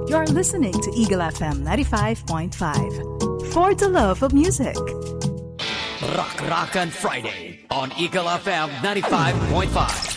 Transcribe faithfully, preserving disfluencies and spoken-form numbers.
You're listening to Eagle F M ninety-five point five. For the love of music. Rock Rock on Friday on Eagle F M ninety-five point five.